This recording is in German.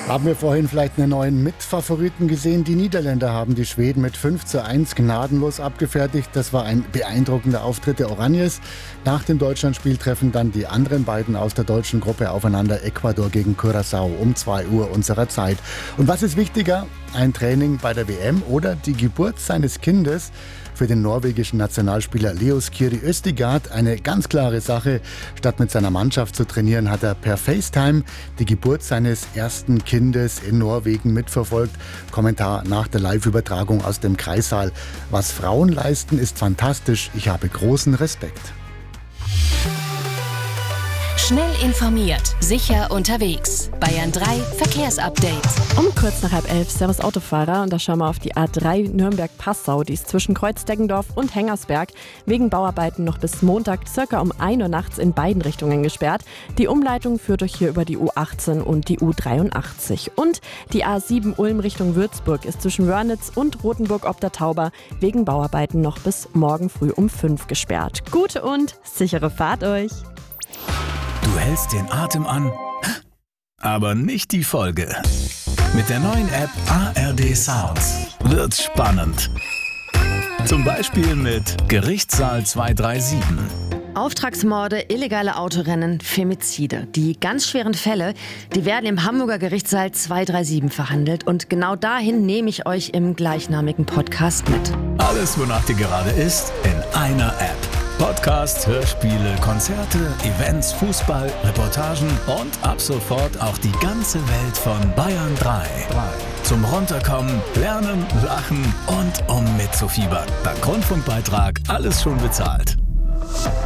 Haben wir vorhin vielleicht einen neuen Mitfavoriten gesehen? Die Niederländer haben die Schweden mit 5:1 gnadenlos abgefertigt. Das war ein beeindruckender Auftritt der Oranjes. Nach dem Deutschlandspiel treffen dann die anderen beiden aus der deutschen Gruppe aufeinander. Ecuador gegen Curaçao um 2 Uhr unserer Zeit. Und was ist wichtiger? Ein Training bei der WM oder die Geburt seines Kindes? Für den norwegischen Nationalspieler Leos Kiri Østigard eine ganz klare Sache. Statt mit seiner Mannschaft zu trainieren, hat er per FaceTime die Geburt seines ersten Kindes in Norwegen mitverfolgt. Kommentar nach der Live-Übertragung aus dem Kreissaal. Was Frauen leisten, ist fantastisch. Ich habe großen Respekt. Schnell informiert, sicher unterwegs. Bayern 3 Verkehrsupdate. Um kurz nach 10:30, servus Autofahrer. Und da schauen wir auf die A3 Nürnberg-Passau. Die ist zwischen Kreuzdeggendorf und Hengersberg wegen Bauarbeiten noch bis Montag circa um 1 Uhr nachts in beiden Richtungen gesperrt. Die Umleitung führt euch hier über die U18 und die U83. Und die A7 Ulm Richtung Würzburg ist zwischen Wörnitz und Rothenburg ob der Tauber wegen Bauarbeiten noch bis morgen früh um 5 gesperrt. Gute und sichere Fahrt euch! Du hältst den Atem an, aber nicht die Folge. Mit der neuen App ARD Sounds wird's spannend. Zum Beispiel mit Gerichtssaal 237. Auftragsmorde, illegale Autorennen, Femizide. Die ganz schweren Fälle, die werden im Hamburger Gerichtssaal 237 verhandelt. Und genau dahin nehme ich euch im gleichnamigen Podcast mit. Alles, wonach dir gerade ist, in einer App. Podcasts, Hörspiele, Konzerte, Events, Fußball, Reportagen und ab sofort auch die ganze Welt von Bayern 3. Zum Runterkommen, Lernen, Lachen und um mitzufiebern. Dank Rundfunkbeitrag alles schon bezahlt.